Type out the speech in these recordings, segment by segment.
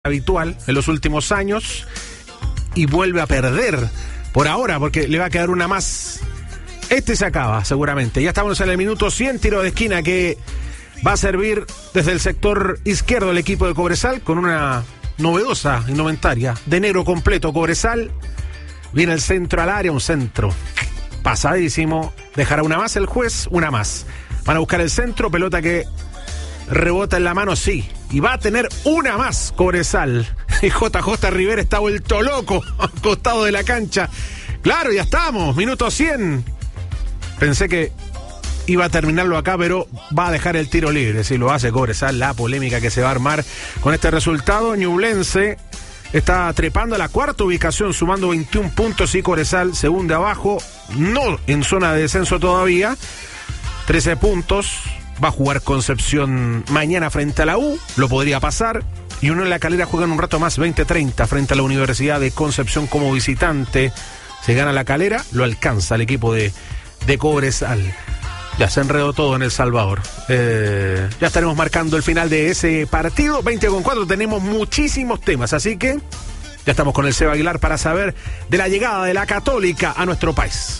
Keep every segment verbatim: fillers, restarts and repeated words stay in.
habitual en los últimos años y vuelve a perder por ahora porque le va a quedar una más. Este se acaba seguramente. Ya estamos en el minuto cien, tiro de esquina que va a servir desde el sector izquierdo el equipo de Cobresal con una novedosa indumentaria de negro completo. Cobresal viene el centro al área, un centro pasadísimo. Dejará una más el juez, una más. Van a buscar el centro, pelota que rebota en la mano, sí. Y va a tener una más Cobresal. Y J J Rivera está vuelto loco al costado de la cancha. Claro, ya estamos, minuto cien. Pensé que iba a terminarlo acá, pero va a dejar el tiro libre. Si lo hace Cobresal, la polémica que se va a armar con este resultado. Ñublense está trepando a la cuarta ubicación, sumando veintiún puntos, y Cobresal segundo abajo, no en zona de descenso todavía, trece puntos. Va a jugar Concepción mañana frente a la U, lo podría pasar. Y Unión La Calera juega en un rato más, veinte treinta, frente a la Universidad de Concepción como visitante. Se gana La Calera, lo alcanza el equipo de, de Cobresal. Ya se enredó todo en El Salvador. Eh, ya estaremos marcando el final de ese partido. veinte con cuatro, tenemos muchísimos temas, así que ya estamos con el Seba Aguilar para saber de la llegada de la Católica a nuestro país.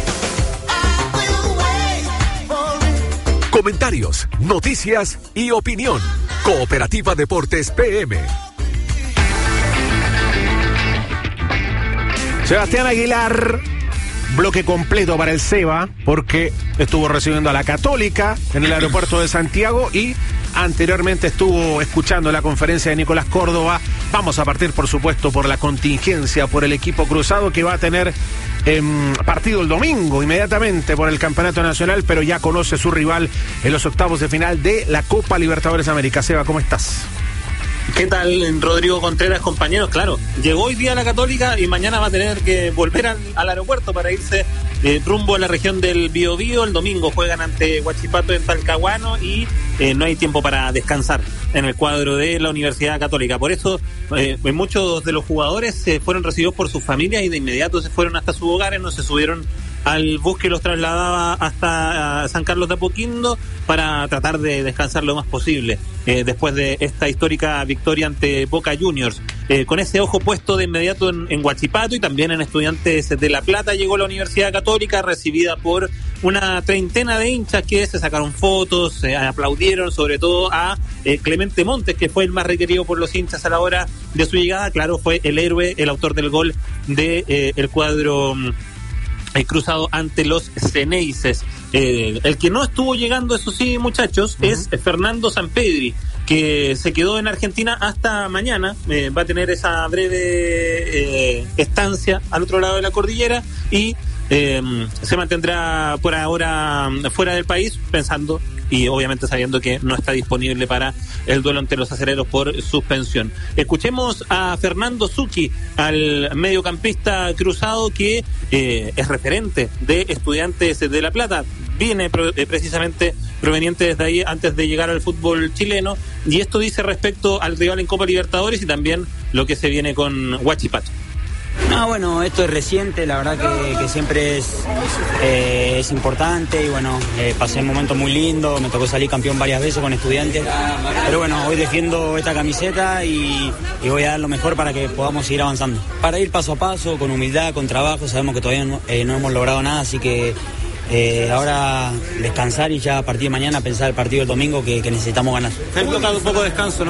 Comentarios, noticias y opinión. Cooperativa Deportes P M. Sebastián Aguilar, bloque completo para el Seba, porque estuvo recibiendo a la Católica en el aeropuerto de Santiago y anteriormente estuvo escuchando la conferencia de Nicolás Córdoba. Vamos a partir, por supuesto, por la contingencia, por el equipo cruzado que va a tener eh, partido el domingo inmediatamente por el Campeonato Nacional, pero ya conoce su rival en los octavos de final de la Copa Libertadores América. Seba, ¿cómo estás? ¿Qué tal, Rodrigo Contreras, compañeros? Claro, llegó hoy día la Católica y mañana va a tener que volver al, al aeropuerto para irse eh, rumbo a la región del Biobío. El domingo juegan ante Huachipato en Talcahuano y eh, no hay tiempo para descansar en el cuadro de la Universidad Católica. Por eso eh, muchos de los jugadores se fueron recibidos por sus familias y de inmediato se fueron hasta sus hogares, no se subieron al bus que los trasladaba hasta San Carlos de Apoquindo para tratar de descansar lo más posible eh, después de esta histórica victoria ante Boca Juniors. Eh, con ese ojo puesto de inmediato en, en Huachipato y también en Estudiantes de La Plata llegó la Universidad Católica, recibida por una treintena de hinchas que se sacaron fotos, eh, aplaudieron sobre todo a eh, Clemente Montes, que fue el más requerido por los hinchas a la hora de su llegada. Claro, fue el héroe, el autor del gol de eh, el cuadro eh, cruzado ante los Ceneices. Eh, el que no estuvo llegando, eso sí, muchachos, uh-huh. es Fernando Sampedri, que se quedó en Argentina hasta mañana. Eh, va a tener esa breve eh, estancia al otro lado de la cordillera y eh, se mantendrá por ahora fuera del país, pensando y obviamente sabiendo que no está disponible para el duelo ante los acereros por suspensión. Escuchemos a Fernando Zucchi, al mediocampista cruzado que eh, es referente de Estudiantes de La Plata. Viene pro, eh, precisamente proveniente desde ahí antes de llegar al fútbol chileno, y esto dice respecto al rival en Copa Libertadores y también lo que se viene con Huachipato. No, bueno, esto es reciente, la verdad que, que siempre es, eh, es importante y bueno, eh, pasé un momento muy lindo, me tocó salir campeón varias veces con Estudiantes, pero bueno, hoy defiendo esta camiseta y, y voy a dar lo mejor para que podamos seguir avanzando. Para ir paso a paso, con humildad, con trabajo, sabemos que todavía no, eh, no hemos logrado nada, así que Eh, ahora descansar y ya a partir de mañana pensar el partido del domingo que, que necesitamos ganar. Se ha tocado un poco de descanso, ¿no?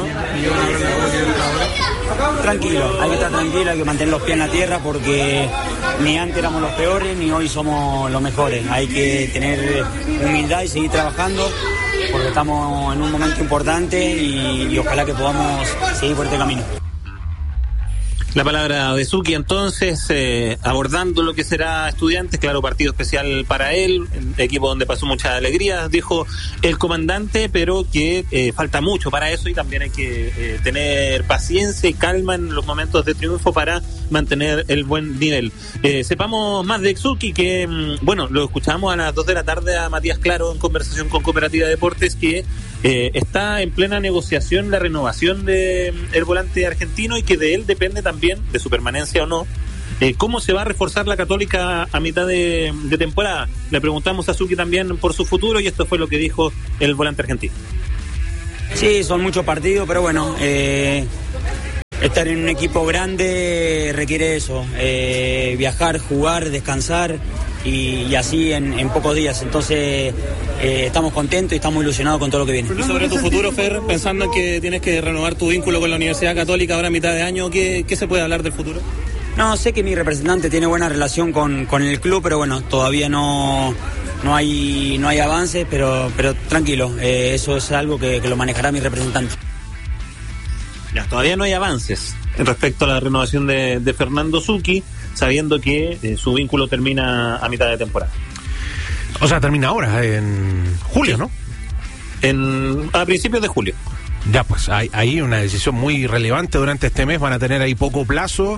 Tranquilo, hay que estar tranquilo, hay que mantener los pies en la tierra porque ni antes éramos los peores ni hoy somos los mejores. Hay que tener humildad y seguir trabajando porque estamos en un momento importante y, y ojalá que podamos seguir por este camino. La palabra de Zucchi entonces, eh, abordando lo que será Estudiantes, claro, partido especial para él, equipo donde pasó mucha alegría, dijo el comandante, pero que eh, falta mucho para eso y también hay que eh, tener paciencia y calma en los momentos de triunfo para mantener el buen nivel. Eh, sepamos más de Zucchi, que, bueno, lo escuchamos a las dos de la tarde a Matías Claro en conversación con Cooperativa Deportes, que Eh, está en plena negociación la renovación de el volante argentino y que de él depende también, de su permanencia o no, eh, cómo se va a reforzar la Católica a mitad de, de temporada. Le preguntamos a Zucchi también por su futuro y esto fue lo que dijo el volante argentino. Sí, son muchos partidos, pero bueno, eh, estar en un equipo grande requiere eso, eh, viajar, jugar, descansar y, y así en, en pocos días. Entonces eh, estamos contentos y estamos ilusionados con todo lo que viene. Y sobre tu futuro, Fer, pensando en que tienes que renovar tu vínculo con la Universidad Católica ahora a mitad de año, ¿qué, qué se puede hablar del futuro? No, sé que mi representante tiene buena relación con, con el club, pero bueno, todavía no, no hay no hay avances, pero, pero tranquilo, eh, eso es algo que, que lo manejará mi representante. Ya, todavía no hay avances respecto a la renovación de, de Fernando Zucchi, sabiendo que eh, su vínculo termina a mitad de temporada. O sea, termina ahora, en julio, ¿no? En, a principios de julio. Ya, pues hay, hay una decisión muy relevante durante este mes, van a tener ahí poco plazo.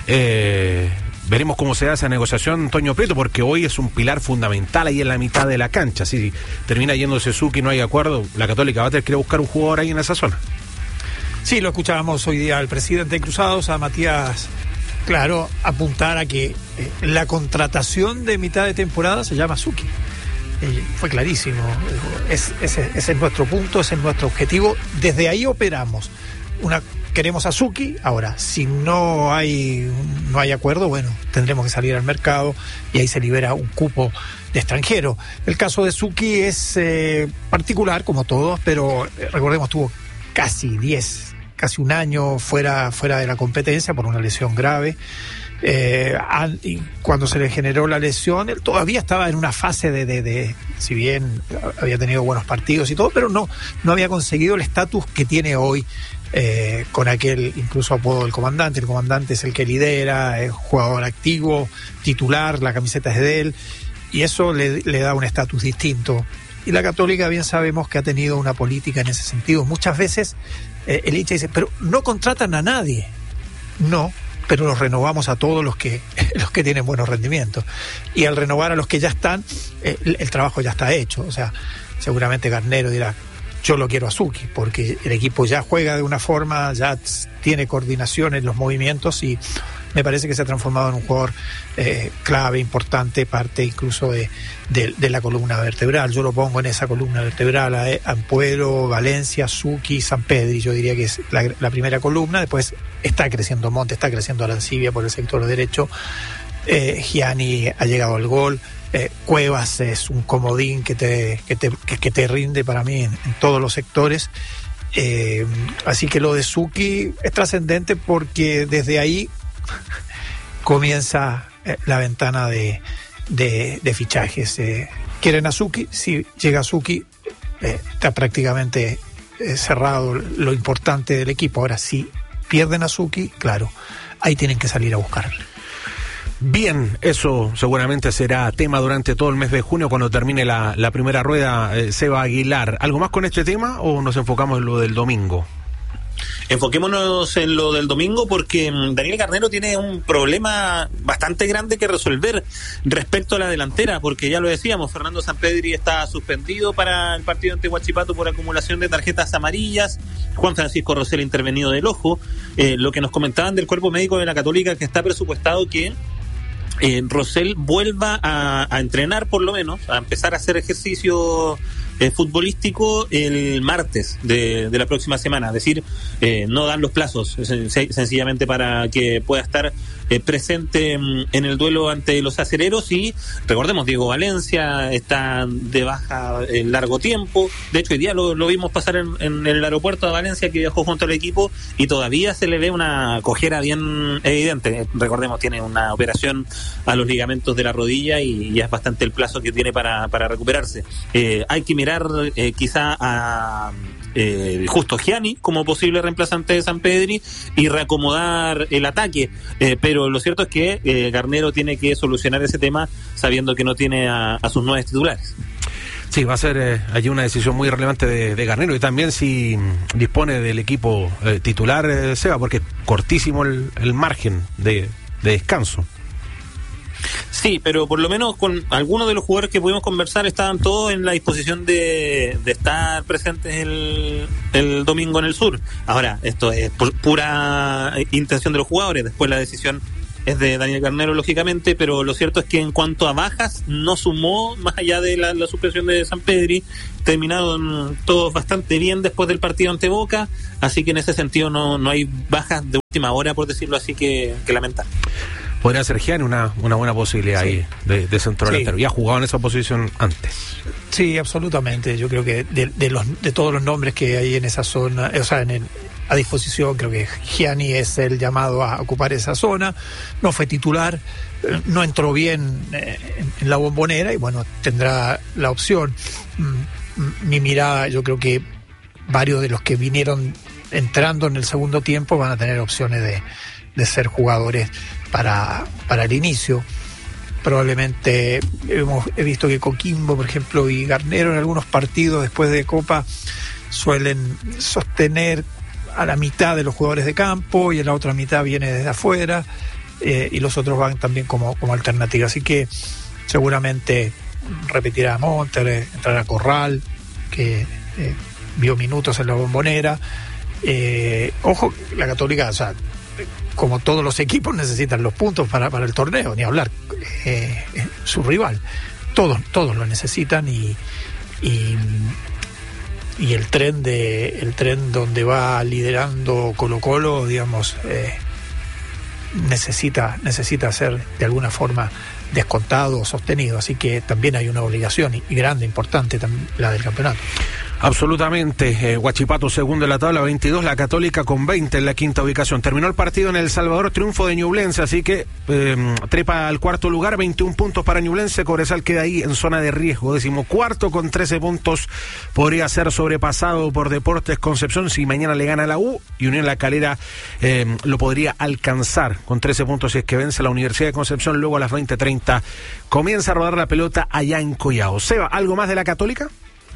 Eh, veremos cómo se da esa negociación, Toño Prieto, porque hoy es un pilar fundamental ahí en la mitad de la cancha. Si termina yéndose Zucchi y no hay acuerdo, la Católica va a tener que ir a buscar un jugador ahí en esa zona. Sí, lo escuchábamos hoy día al presidente de Cruzados, a Matías Claro, apuntar a que eh, la contratación de mitad de temporada se llama Zucchi. Eh, fue clarísimo. Es, ese, ese es nuestro punto, ese es nuestro objetivo. Desde ahí operamos. Una, queremos a Zucchi. Ahora, si no hay, no hay acuerdo, bueno, tendremos que salir al mercado y ahí se libera un cupo de extranjero. El caso de Zucchi es eh, particular, como todos, pero eh, recordemos, tuvo casi diez, casi un año fuera, fuera de la competencia por una lesión grave. Eh, y cuando se le generó la lesión, él todavía estaba en una fase de, de, de, si bien había tenido buenos partidos y todo, pero no, no había conseguido el estatus que tiene hoy, eh, con aquel incluso apodo del comandante. El comandante es el que lidera, es jugador activo, titular, la camiseta es de él, y eso le, le da un estatus distinto. Y la Católica bien sabemos que ha tenido una política en ese sentido. Muchas veces eh, el hincha dice, pero no contratan a nadie. No, pero los renovamos a todos los que los que tienen buenos rendimientos. Y al renovar a los que ya están, eh, el, el trabajo ya está hecho. O sea, seguramente Garnero dirá, yo lo quiero a Zucchi, porque el equipo ya juega de una forma, ya tiene coordinación en los movimientos y me parece que se ha transformado en un jugador eh, clave, importante, parte incluso de, de, de la columna vertebral. Yo lo pongo en esa columna vertebral a, a Ampuero, Valencia, Zucchi, Sampedri. Yo diría que es la, la primera columna. Después está creciendo Monte, está creciendo Arancibia por el sector derecho. Eh, Gianni ha llegado al gol. Eh, Cuevas es un comodín que te, que te, que, que te rinde para mí en, en todos los sectores. Eh, así que lo de Zucchi es trascendente porque desde ahí comienza eh, la ventana de, de, de fichajes. Eh, ¿Quieren a Zucchi? Si llega Zucchi, eh, está prácticamente eh, cerrado lo importante del equipo. Ahora, si pierden a Zucchi, claro, ahí tienen que salir a buscar. Bien, eso seguramente será tema durante todo el mes de junio cuando termine la, la primera rueda. eh, Seba Aguilar, ¿algo más con este tema o nos enfocamos en lo del domingo? Enfoquémonos en lo del domingo porque Daniel Garnero tiene un problema bastante grande que resolver respecto a la delantera, porque ya lo decíamos, Fernando Sampedri está suspendido para el partido ante Huachipato por acumulación de tarjetas amarillas. Juan Francisco Rosell intervenido del ojo. Eh, lo que nos comentaban del cuerpo médico de la Católica, que está presupuestado que eh, Rosell vuelva a, a entrenar, por lo menos, a empezar a hacer ejercicio Eh, futbolístico el martes de, de la próxima semana, es decir, eh, no dan los plazos sen- sencillamente para que pueda estar eh, presente en, en el duelo ante los acereros. Y recordemos, Diego Valencia está de baja en largo tiempo, de hecho hoy día lo, lo vimos pasar en, en el aeropuerto de Valencia, que viajó junto al equipo, y todavía se le ve una cojera bien evidente. Recordemos, tiene una operación a los ligamentos de la rodilla y ya es bastante el plazo que tiene para, para recuperarse. Eh, hay que mirar eh, quizá a eh, Justo Gianni como posible reemplazante de Sampedri y reacomodar el ataque, eh, pero lo cierto es que eh, Garnero tiene que solucionar ese tema sabiendo que no tiene a, a sus nueve titulares. Sí, va a ser eh, allí una decisión muy relevante de, de Garnero, y también si dispone del equipo eh, titular, eh, Seba, porque es cortísimo el, el margen de, de descanso. Sí, pero por lo menos con algunos de los jugadores que pudimos conversar estaban todos en la disposición de, de estar presentes el, el domingo en el sur. Ahora, esto es por pura intención de los jugadores, después la decisión es de Daniel Garnero, lógicamente, pero lo cierto es que en cuanto a bajas no sumó, más allá de la, la suspensión de Sampedri, terminaron todos bastante bien después del partido ante Boca, así que en ese sentido no, no hay bajas de última hora, por decirlo así, que, que lamentar. Podría ser Gianni una, una buena posibilidad sí. ahí de, de centro delantero. Sí. Ya ha jugado en esa posición antes. Sí, absolutamente. Yo creo que de, de, los, de todos los nombres que hay en esa zona, o sea, en el, a disposición, creo que Gianni es el llamado a ocupar esa zona. No fue titular, no entró bien eh, en, en la Bombonera y bueno, tendrá la opción. Mi mirada, yo creo que varios de los que vinieron entrando en el segundo tiempo van a tener opciones de, de ser jugadores para, para el inicio. Probablemente hemos he visto que Coquimbo, por ejemplo, y Garnero en algunos partidos después de Copa suelen sostener a la mitad de los jugadores de campo y en la otra mitad viene desde afuera, eh, y los otros van también como, como alternativa. Así que seguramente repetirá Monter, entrará Corral, que eh, vio minutos en la Bombonera. Eh, ojo, la Católica, o sea, como todos los equipos necesitan los puntos para, para el torneo, ni hablar, eh, eh, su rival, todos, todos lo necesitan y, y y el tren de el tren donde va liderando Colo-Colo, digamos, eh, necesita necesita ser de alguna forma descontado o sostenido, así que también hay una obligación y, y grande, importante también la del campeonato. Absolutamente. eh, Huachipato segundo en la tabla, veintidós, la Católica con veinte en la quinta ubicación. Terminó el partido en El Salvador, triunfo de Ñublense, así que eh, trepa al cuarto lugar, veintiún puntos para Ñublense. Cobresal queda ahí en zona de riesgo, decimocuarto con trece puntos, podría ser sobrepasado por Deportes Concepción si mañana le gana la U, y Unión La Calera eh, lo podría alcanzar con trece puntos si es que vence la Universidad de Concepción. Luego a las veinte treinta comienza a rodar la pelota allá en Collao. Seba, ¿algo más de la Católica?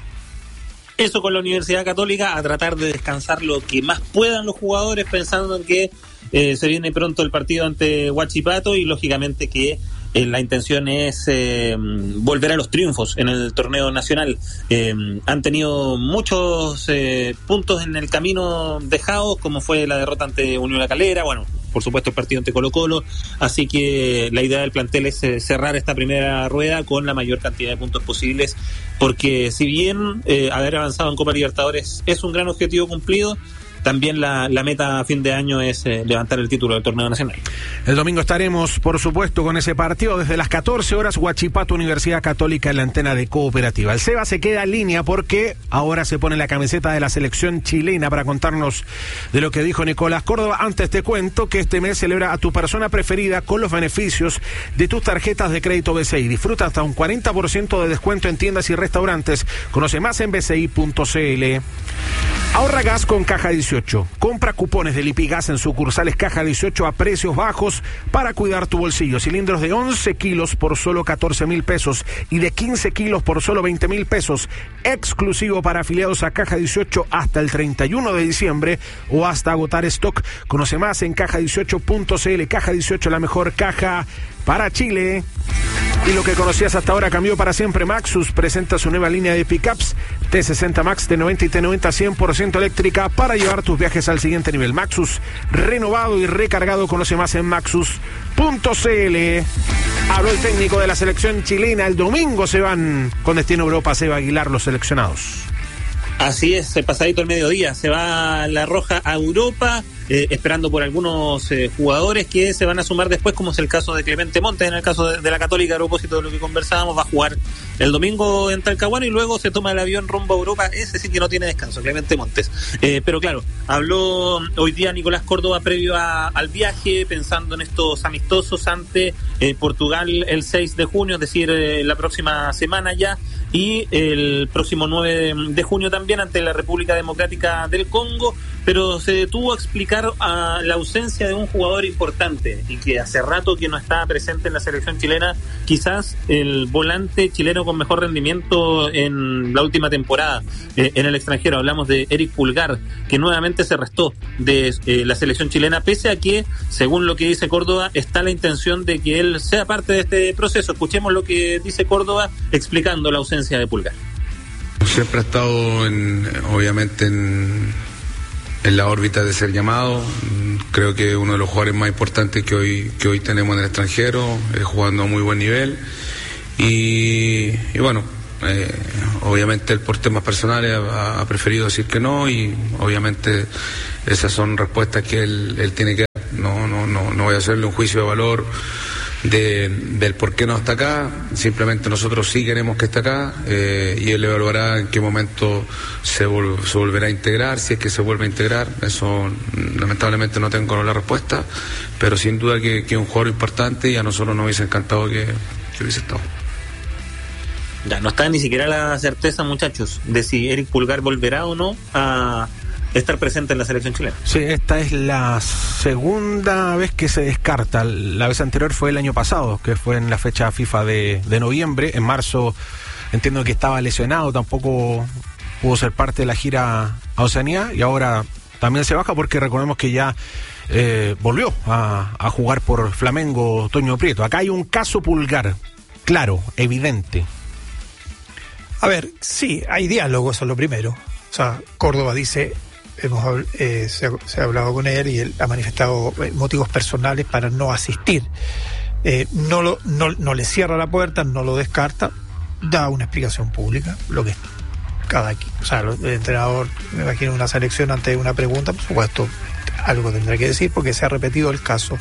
Eso con la Universidad Católica, a tratar de descansar lo que más puedan los jugadores, pensando en que eh, se viene pronto el partido ante Huachipato y lógicamente que eh, la intención es eh, volver a los triunfos en el torneo nacional. Eh, han tenido muchos eh, puntos en el camino dejados, como fue la derrota ante Unión La Calera, bueno, por supuesto el partido ante Colo-Colo, así que la idea del plantel es eh, cerrar esta primera rueda con la mayor cantidad de puntos posibles, porque si bien eh, haber avanzado en Copa Libertadores es un gran objetivo cumplido, también la, la meta a fin de año es eh, levantar el título del torneo nacional. El domingo estaremos, por supuesto, con ese partido desde las catorce horas, Huachipato Universidad Católica en la antena de Cooperativa. El Seba se queda en línea porque ahora se pone la camiseta de la selección chilena para contarnos de lo que dijo Nicolás Córdoba. Antes te cuento que este mes celebra a tu persona preferida con los beneficios de tus tarjetas de crédito B C I. Disfruta hasta un cuarenta por ciento de descuento en tiendas y restaurantes. Conoce más en b c i punto c l. Ahorra gas con Caja dieciocho. Compra cupones de Lipigas en sucursales Caja dieciocho a precios bajos para cuidar tu bolsillo. Cilindros de once kilos por solo catorce mil pesos y de quince kilos por solo veinte mil pesos. Exclusivo para afiliados a Caja dieciocho hasta el treinta y uno de diciembre o hasta agotar stock. Conoce más en caja dieciocho punto c l. Caja dieciocho, la mejor caja para Chile. Y lo que conocías hasta ahora cambió para siempre. Maxus presenta su nueva línea de pickups T sesenta Max T noventa y T noventa cien por ciento eléctrica para llevar tus viajes al siguiente nivel. Maxus renovado y recargado. Conoce más en maxus punto c l. Habló el técnico de la selección chilena. El domingo se van con destino a Europa. Seba Aguilar, los seleccionados. Así es, pasadito el mediodía, se va la Roja a Europa, eh, esperando por algunos eh, jugadores que se van a sumar después, como es el caso de Clemente Montes, en el caso de, de la Católica, a propósito de lo que conversábamos, va a jugar el domingo en Talcahuano y luego se toma el avión rumbo a Europa. Ese sí que no tiene descanso, Clemente Montes. Eh, pero claro, habló hoy día Nicolás Córdoba previo a, al viaje, pensando en estos amistosos ante eh, Portugal el seis de junio, es decir, eh, la próxima semana ya, y el próximo nueve de junio también ante la República Democrática del Congo, pero se detuvo a explicar a la ausencia de un jugador importante y que hace rato que no estaba presente en la selección chilena, quizás el volante chileno con mejor rendimiento en la última temporada eh, en el extranjero. Hablamos de Eric Pulgar, que nuevamente se restó de eh, la selección chilena, pese a que, según lo que dice Córdoba, está la intención de que él sea parte de este proceso. Escuchemos lo que dice Córdoba explicando la ausencia de Pulgar. Siempre ha estado, en, obviamente, en, en la órbita de ser llamado. Creo que uno de los jugadores más importantes que hoy que hoy tenemos en el extranjero, eh, jugando a muy buen nivel. Y, y bueno, eh, obviamente él por temas personales ha, ha preferido decir que no, y obviamente esas son respuestas que él, él tiene que dar. No, no, no, no voy a hacerle un juicio de valor de, del por qué no está acá. Simplemente nosotros sí queremos que esté acá, eh, y él evaluará en qué momento se, vol- se volverá a integrar, si es que se vuelve a integrar. Eso lamentablemente no tengo la respuesta, pero sin duda que, que es un jugador importante, y a nosotros nos hubiese encantado que, que hubiese estado. Ya no está ni siquiera la certeza, muchachos, de si Eric Pulgar volverá o no a estar presente en la selección chilena. Sí, esta es la segunda vez que se descarta. La vez anterior fue el año pasado, que fue en la fecha FIFA de, de noviembre. En marzo entiendo que estaba lesionado, tampoco pudo ser parte de la gira a Oceanía, y ahora también se baja porque recordemos que ya eh, volvió a, a jugar por Flamengo Toño Prieto. Acá hay un caso Pulgar, claro, evidente. A ver, sí, hay diálogo, eso es lo primero. O sea, Córdoba dice, hemos eh, se, ha, se ha hablado con él y él ha manifestado eh, motivos personales para no asistir. Eh, no, lo, no, no le cierra la puerta, no lo descarta, da una explicación pública, lo que cada o sea, el entrenador, me imagino, una selección ante una pregunta, por supuesto, algo tendrá que decir porque se ha repetido el caso.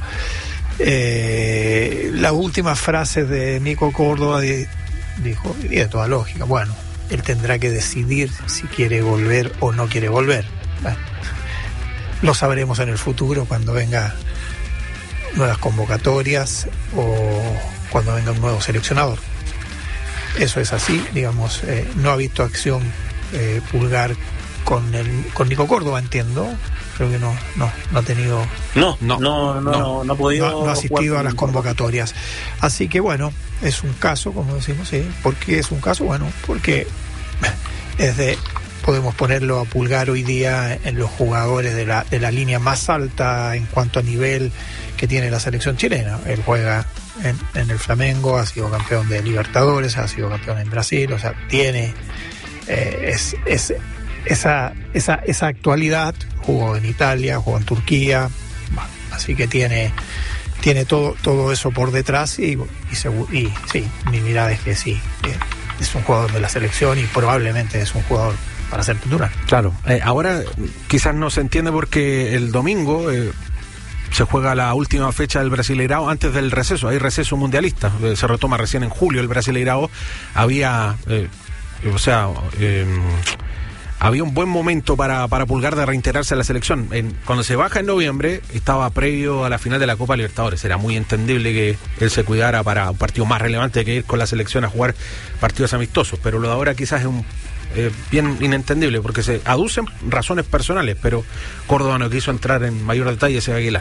Eh, las últimas frases de Nico Córdoba de, dijo, y de toda lógica, bueno, él tendrá que decidir si quiere volver o no quiere volver. Bueno, lo sabremos en el futuro cuando venga nuevas convocatorias o cuando venga un nuevo seleccionador. Eso es así, digamos, eh, no ha visto acción eh, Pulgar con el con Nico Córdoba, entiendo. Creo que no, no, no ha tenido. No, no, no, no, no, no ha podido. No, no ha asistido a las convocatorias. Así que bueno, es un caso, como decimos, sí. ¿Por qué es un caso? Bueno, porque es de, podemos ponerlo a Pulgar hoy día en los jugadores de la, de la línea más alta en cuanto a nivel que tiene la selección chilena. Él juega en, en el Flamengo, ha sido campeón de Libertadores, ha sido campeón en Brasil, o sea, tiene eh, es, es, esa, esa, esa actualidad. Jugó en Italia, jugó en Turquía, bueno, así que tiene tiene todo todo eso por detrás y, y, segu- y sí, mi mirada es que sí, que es un jugador de la selección y probablemente es un jugador para ser titular. Claro, eh, ahora quizás no se entiende porque el domingo eh, se juega la última fecha del Brasileirao antes del receso, hay receso mundialista, eh, se retoma recién en julio el Brasileirao, había, eh, o sea... Eh, había un buen momento para, para Pulgar de reintegrarse a la selección. En, cuando se baja en noviembre, estaba previo a la final de la Copa Libertadores. Era muy entendible que él se cuidara para un partido más relevante que ir con la selección a jugar partidos amistosos. Pero lo de ahora quizás es un eh, bien inentendible porque se aducen razones personales, pero Córdoba no quiso entrar en mayor detalle, ese Aguilar.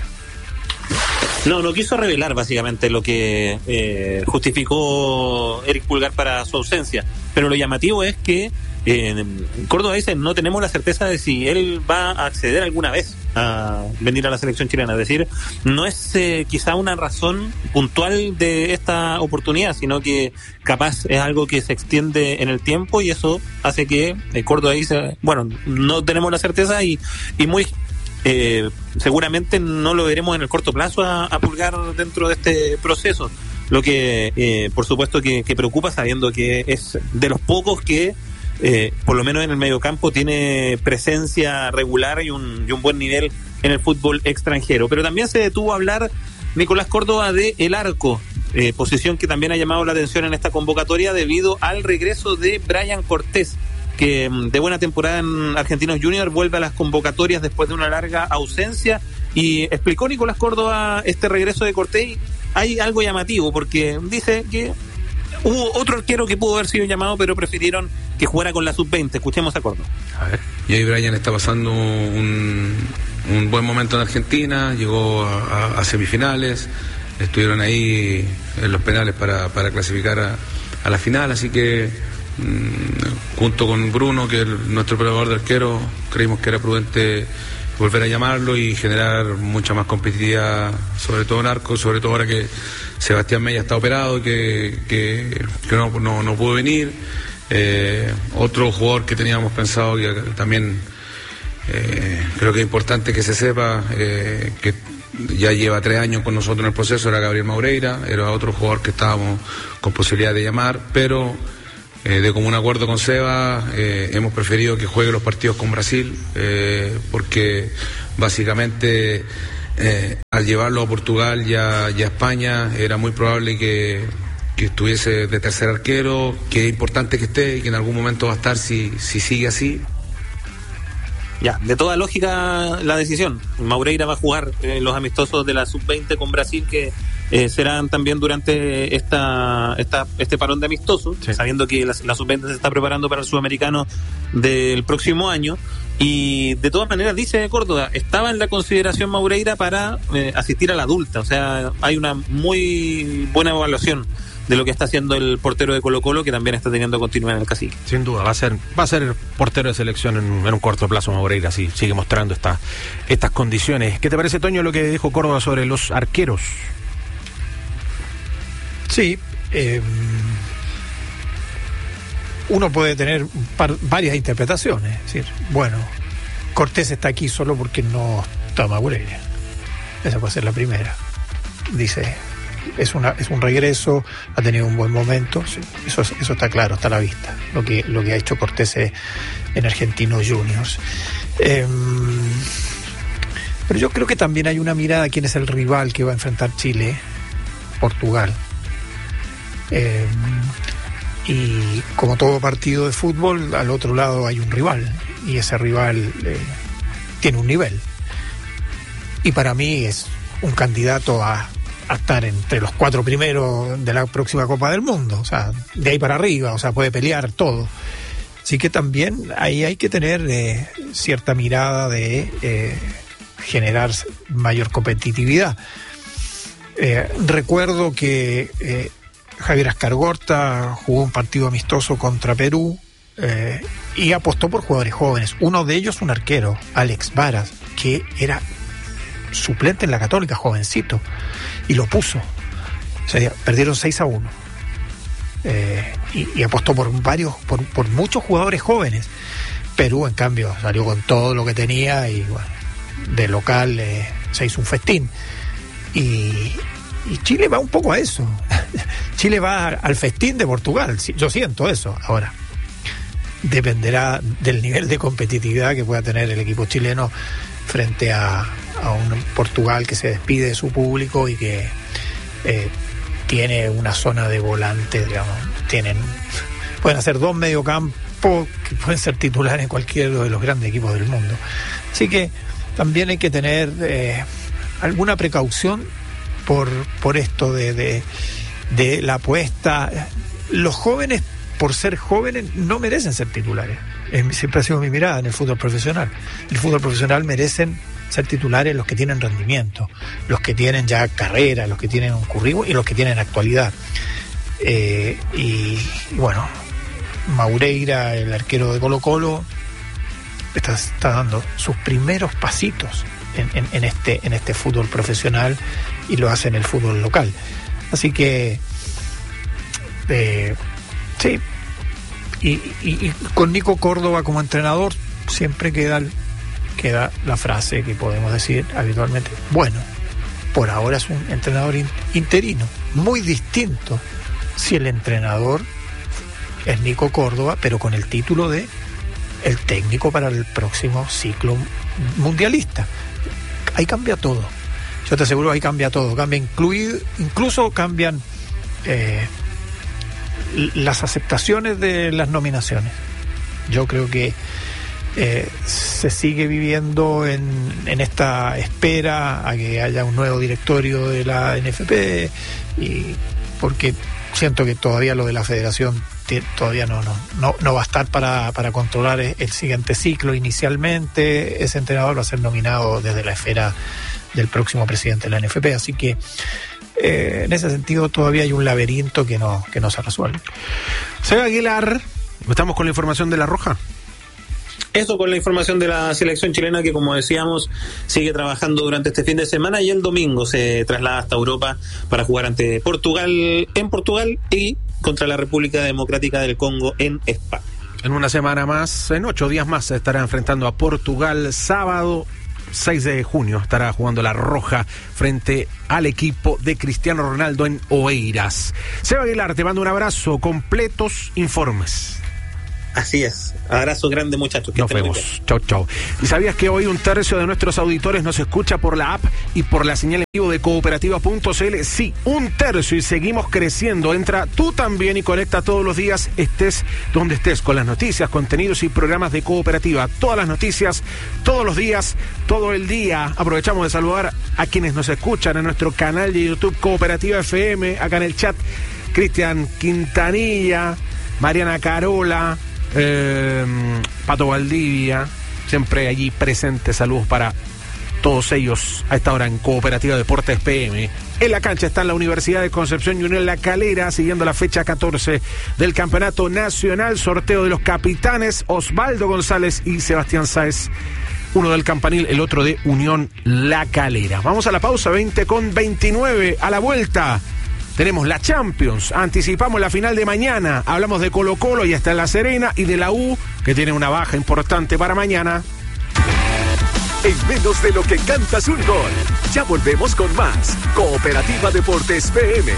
No, no quiso revelar básicamente lo que eh, justificó Eric Pulgar para su ausencia. Pero lo llamativo es que Eh, Córdoba dice, no tenemos la certeza de si él va a acceder alguna vez a venir a la selección chilena. Es decir, no es eh, quizá una razón puntual de esta oportunidad, sino que capaz es algo que se extiende en el tiempo y eso hace que eh, Córdoba dice, bueno, no tenemos la certeza y, y muy eh, seguramente no lo veremos en el corto plazo a, a Pulgar dentro de este proceso. Lo que eh, por supuesto que, que preocupa, sabiendo que es de los pocos que Eh, por lo menos en el mediocampo tiene presencia regular y un, y un buen nivel en el fútbol extranjero. Pero también se detuvo a hablar Nicolás Córdoba de el arco, eh, posición que también ha llamado la atención en esta convocatoria debido al regreso de Brian Cortés, que de buena temporada en Argentinos Juniors vuelve a las convocatorias después de una larga ausencia. Y explicó Nicolás Córdoba este regreso de Cortés y hay algo llamativo porque dice que hubo otro arquero que pudo haber sido llamado, pero prefirieron que jugara con la sub veinte. Escuchemos a Córdoba. A ver. Y ahí Brian está pasando un, un buen momento en Argentina, llegó a, a, a semifinales, estuvieron ahí en los penales para, para clasificar a, a la final, así que mmm, junto con Bruno, que es nuestro preparador de arquero, creímos que era prudente volver a llamarlo y generar mucha más competitividad, sobre todo en arco, sobre todo ahora que Sebastián Mella está operado y que, que, que no, no, no pudo venir. Eh, otro jugador que teníamos pensado que también eh, creo que es importante que se sepa eh, que ya lleva tres años con nosotros en el proceso, era Gabriel Maureira, era otro jugador que estábamos con posibilidad de llamar, pero eh, de común acuerdo con Seba, eh, hemos preferido que juegue los partidos con Brasil, eh, porque básicamente eh, al llevarlo a Portugal y a, y a España era muy probable que, que estuviese de tercer arquero, que es importante que esté y que en algún momento va a estar si, si sigue así. Ya, de toda lógica la decisión. Maureira va a jugar eh, los amistosos de la sub veinte con Brasil, que eh, serán también durante esta, esta este parón de amistosos, sí. Sabiendo que la, la sub veinte se está preparando para el sudamericano del próximo año. Y de todas maneras, dice Córdoba, estaba en la consideración Maureira para eh, asistir a la adulta. O sea, hay una muy buena evaluación de lo que está haciendo el portero de Colo-Colo, que también está teniendo continuidad en el Cacique. Sin duda, va a ser va a ser el portero de selección en, en un corto plazo, Maureira, sí, sigue mostrando esta, estas condiciones. ¿Qué te parece, Toño, lo que dijo Córdoba sobre los arqueros? Sí, eh, uno puede tener par, varias interpretaciones. Es decir, bueno, Cortés está aquí solo porque no está Maureira. Esa puede ser la primera. Dice... Es, una, es un regreso, ha tenido un buen momento, sí, eso, eso está claro, está a la vista, lo que, lo que ha hecho Cortés en Argentinos Juniors. Eh, pero yo creo que también hay una mirada a quién es el rival que va a enfrentar Chile, Portugal. Eh, y como todo partido de fútbol, al otro lado hay un rival, y ese rival eh, tiene un nivel. Y para mí es un candidato a a estar entre los cuatro primeros de la próxima Copa del Mundo, o sea, de ahí para arriba, o sea, puede pelear todo. Así que también ahí hay que tener eh, cierta mirada de eh, generar mayor competitividad. Eh, recuerdo que eh, Javier Ascargorta jugó un partido amistoso contra Perú eh, y apostó por jugadores jóvenes. Uno de ellos un arquero, Alex Varas, que era suplente en la Católica, jovencito, y lo puso. O sea, perdieron seis a uno. Eh, y, y apostó por varios, por, por muchos jugadores jóvenes. Perú, en cambio, salió con todo lo que tenía y bueno, de local eh, se hizo un festín. Y, y Chile va un poco a eso. Chile va al festín de Portugal. Yo siento eso. Ahora, dependerá del nivel de competitividad que pueda tener el equipo chileno frente a, a un Portugal que se despide de su público y que eh, tiene una zona de volantes, digamos, tienen, pueden hacer dos mediocampos que pueden ser titulares en cualquiera de los grandes equipos del mundo. Así que también hay que tener eh, alguna precaución por, por esto de, de, de la apuesta. Los jóvenes, por ser jóvenes, no merecen ser titulares. Siempre ha sido mi mirada en el fútbol profesional. El fútbol profesional merecen ser titulares los que tienen rendimiento, los que tienen ya carrera, los que tienen un currículum y los que tienen actualidad. Eh, y, y bueno, Maureira, el arquero de Colo-Colo, está, está dando sus primeros pasitos en, en, en, este, en este fútbol profesional y lo hace en el fútbol local. Así que, eh, sí. Y, y, y con Nico Córdoba como entrenador siempre queda, queda la frase que podemos decir habitualmente: bueno, por ahora es un entrenador in, interino, muy distinto si el entrenador es Nico Córdoba, pero con el título de el técnico para el próximo ciclo mundialista. Ahí cambia todo. Yo te aseguro, ahí cambia todo. Cambia incluido, incluso cambian eh, las aceptaciones de las nominaciones. Yo creo que eh, se sigue viviendo en, en esta espera a que haya un nuevo directorio de la N F P, y porque siento que todavía lo de la federación t- todavía no, no, no, no va a estar para, para controlar el siguiente ciclo. Inicialmente ese entrenador va a ser nominado desde la esfera del próximo presidente de la N F P, así que Eh, en ese sentido todavía hay un laberinto que no, que no se resuelve. Seba Aguilar, ¿estamos con la información de La Roja? Eso con la información de la selección chilena, que como decíamos sigue trabajando durante este fin de semana y el domingo se traslada hasta Europa para jugar ante Portugal en Portugal y contra la República Democrática del Congo en España. En una semana más, en ocho días más, se estará enfrentando a Portugal sábado seis de junio estará jugando la Roja frente al equipo de Cristiano Ronaldo en Oeiras. Seba Aguilar, te mando un abrazo, completos informes. Así es. Abrazo grande, muchachos. Que nos vemos. Chau, chau. ¿Y sabías que hoy un tercio de nuestros auditores nos escucha por la app y por la señal en vivo de cooperativa punto c l? Sí, un tercio y seguimos creciendo. Entra tú también y conecta todos los días, estés donde estés, con las noticias, contenidos y programas de Cooperativa. Todas las noticias, todos los días, todo el día. Aprovechamos de saludar a quienes nos escuchan en nuestro canal de YouTube Cooperativa F M, acá en el chat. Cristian Quintanilla, Mariana Carola, Eh, Pato Valdivia, siempre allí presente. Saludos para todos ellos a esta hora en Cooperativa Deportes P M. En la cancha están la Universidad de Concepción y Unión La Calera, siguiendo la fecha catorce del Campeonato Nacional. Sorteo de los capitanes Osvaldo González y Sebastián Sáez, uno del Campanil, el otro de Unión La Calera. Vamos a la pausa, veinte con veintinueve. A la vuelta tenemos la Champions, anticipamos la final de mañana, hablamos de Colo Colo y hasta en La Serena, y de la U, que tiene una baja importante para mañana. En menos de lo que cantas un gol. Ya volvemos con más Cooperativa Deportes P M.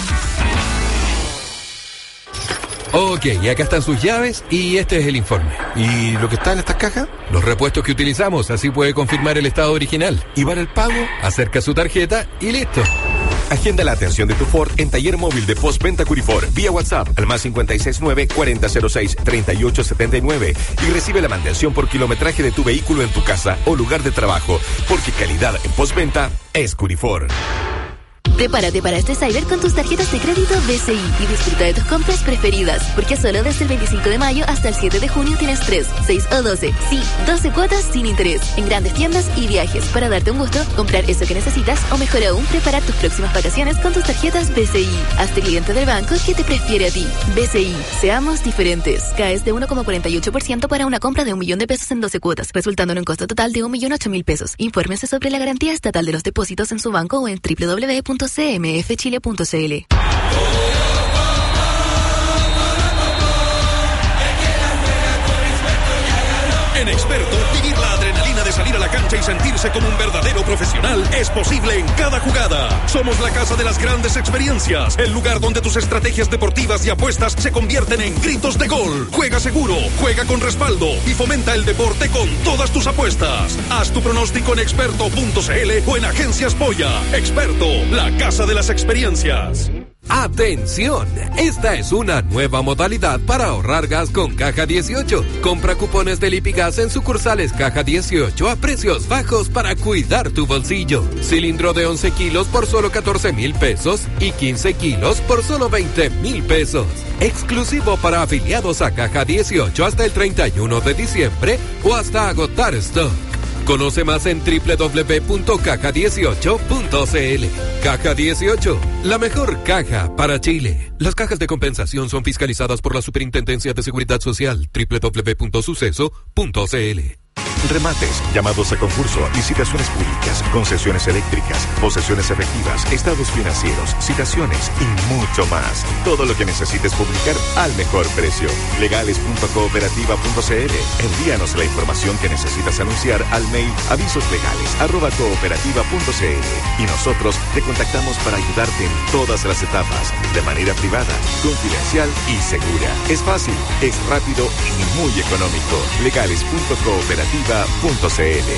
Ok, y acá están sus llaves y este es el informe. ¿Y lo que está en estas cajas? Los repuestos que utilizamos, así puede confirmar el estado original. ¿Y para el pago? Acerca su tarjeta y listo. Agenda la atención de tu Ford en Taller Móvil de Postventa Curifor vía WhatsApp al más cinco seis nueve, cuarenta cero seis, treinta y ocho setenta y nueve y recibe la mantención por kilometraje de tu vehículo en tu casa o lugar de trabajo, porque calidad en postventa es Curifor. Prepárate para este Cyber con tus tarjetas de crédito B C I y disfruta de tus compras preferidas, porque solo desde el veinticinco de mayo hasta el siete de junio tienes tres, seis o doce, sí, doce cuotas sin interés en grandes tiendas y viajes para darte un gusto, comprar eso que necesitas o mejor aún, preparar tus próximas vacaciones con tus tarjetas B C I. Hazte cliente del banco que te prefiere a ti. B C I, seamos diferentes. Caes de uno coma cuarenta y ocho por ciento para una compra de un millón de pesos en doce cuotas, resultando en un costo total de un millón ocho mil pesos. Infórmese sobre la garantía estatal de los depósitos en su banco o en doble u doble u doble u punto c m f chile punto c l. En Experto, vivir la adrenalina de salir a la cancha y sentirse como un verdadero profesional es posible en cada jugada. Somos la casa de las grandes experiencias, el lugar donde tus estrategias deportivas y apuestas se convierten en gritos de gol. Juega seguro, juega con respaldo y fomenta el deporte con todas tus apuestas. Haz tu pronóstico en experto punto c l o en Agencias Polla. Experto, la casa de las experiencias. ¡Atención! Esta es una nueva modalidad para ahorrar gas con Caja dieciocho. Compra cupones del Lipigas en sucursales Caja dieciocho a precios bajos para cuidar tu bolsillo. Cilindro de once kilos por solo catorce mil pesos y quince kilos por solo veinte mil pesos. Exclusivo para afiliados a Caja dieciocho hasta el treinta y uno de diciembre o hasta agotar stock. Conoce más en doble u doble u doble u punto caja dieciocho punto c l. Caja dieciocho, la mejor caja para Chile. Las cajas de compensación son fiscalizadas por la Superintendencia de Seguridad Social. doble u doble u doble u punto suceso punto c l. Remates, llamados a concurso, licitaciones públicas, concesiones eléctricas, posesiones efectivas, estados financieros, citaciones y mucho más. Todo lo que necesites publicar al mejor precio. legales punto cooperativa punto c l. Envíanos la información que necesitas anunciar al mail avisoslegales arroba cooperativa punto c l y nosotros te contactamos para ayudarte en todas las etapas, de manera privada, confidencial y segura. Es fácil, es rápido y muy económico. legales punto cooperativa punto c l.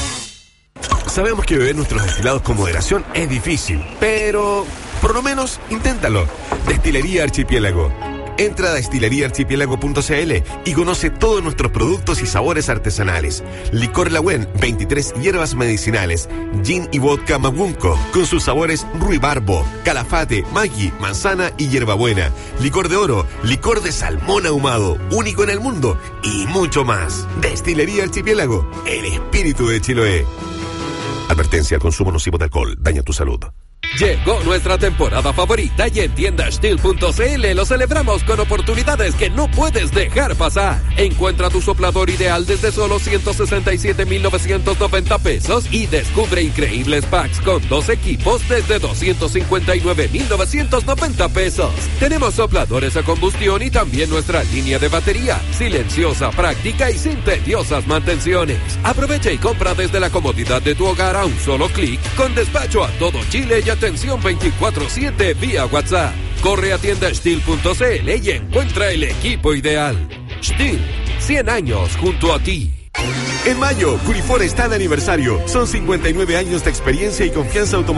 Sabemos que beber nuestros destilados con moderación es difícil, pero por lo menos inténtalo. Destilería Archipiélago. Entra a destilería archipiélago punto c l y conoce todos nuestros productos y sabores artesanales. Licor Lagüen, veintitrés hierbas medicinales, gin y vodka Mabunco, con sus sabores ruibarbo, calafate, maggi, manzana y hierbabuena. Licor de oro, licor de salmón ahumado, único en el mundo, y mucho más. Destilería Archipiélago, el espíritu de Chiloé. Advertencia: el consumo nocivo de alcohol daña tu salud. Llegó nuestra temporada favorita y en tienda steel punto c l lo celebramos con oportunidades que no puedes dejar pasar. Encuentra tu soplador ideal desde solo ciento sesenta y siete mil novecientos noventa pesos y descubre increíbles packs con dos equipos desde doscientos cincuenta y nueve mil novecientos noventa pesos. Tenemos sopladores a combustión y también nuestra línea de batería, silenciosa, práctica y sin tediosas mantenciones. Aprovecha y compra desde la comodidad de tu hogar a un solo clic, con despacho a todo Chile y atención veinticuatro siete vía WhatsApp. Corre a tienda steel punto c l y encuentra el equipo ideal. Steel, cien años junto a ti. En mayo, Curifor está de aniversario. Son cincuenta y nueve años de experiencia y confianza automotriz